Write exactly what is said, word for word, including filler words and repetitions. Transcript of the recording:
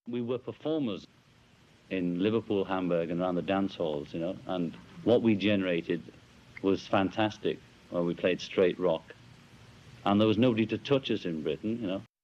We were performers in Liverpool, Hamburg, and around the dance halls, you know, and what we generated was fantastic. Well, we played straight rock, and there was nobody to touch us in Britain, you know.